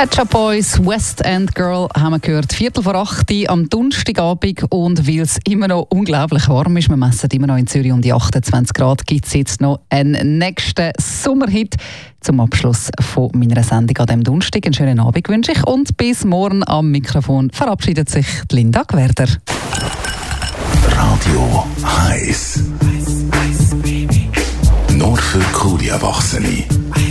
Pet Shop Boys, West End Girl haben wir gehört. 7:45 am Donnerstagabend. Und weil es immer noch unglaublich warm ist, wir messen immer noch in Zürich um die 28 Grad, gibt es jetzt noch einen nächsten Sommerhit zum Abschluss von meiner Sendung an diesem Donnerstag. Einen schönen Abend wünsche ich und bis morgen am Mikrofon verabschiedet sich Linda Gwerder. Radio Heiß. Nur für coole Erwachsene.